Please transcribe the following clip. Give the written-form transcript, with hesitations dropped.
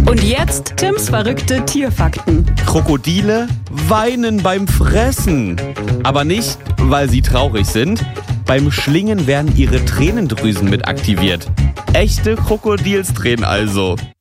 Und jetzt Tims verrückte Tierfakten. Krokodile weinen beim Fressen. Aber nicht, weil sie traurig sind. Beim Schlingen werden ihre Tränendrüsen mit aktiviert. Echte Krokodilstränen also.